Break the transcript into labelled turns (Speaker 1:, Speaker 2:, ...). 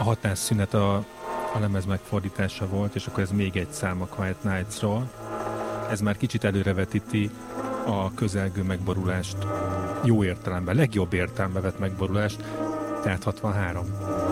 Speaker 1: a hatásszünet a lemez megfordítása volt, és akkor ez még egy szám a Quiet Nights-ról. Ez már kicsit előrevetíti a közelgő megborulást, jó értelemben, legjobb értelemben vett megborulást, tehát 63.